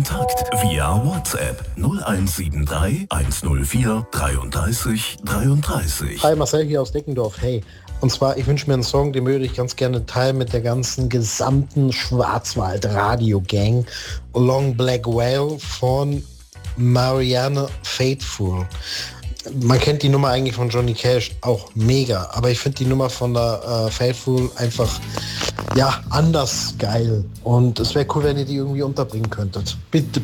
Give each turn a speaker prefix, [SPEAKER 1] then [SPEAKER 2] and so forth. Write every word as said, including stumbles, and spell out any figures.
[SPEAKER 1] Kontakt via WhatsApp null eins sieben drei eins null vier dreiunddreißig dreiunddreißig.
[SPEAKER 2] Hi, Marcel hier aus Deckendorf. Hey, und zwar, ich wünsche mir einen Song, den würde ich ganz gerne teilen mit der ganzen gesamten Schwarzwald-Radio-Gang. Long Black Whale von Marianne Faithfull. Man kennt die Nummer eigentlich von Johnny Cash, auch mega, aber ich finde die Nummer von der äh, Faithfull einfach, ja, anders geil. Und es wäre cool, wenn ihr die irgendwie unterbringen könntet. Bitte.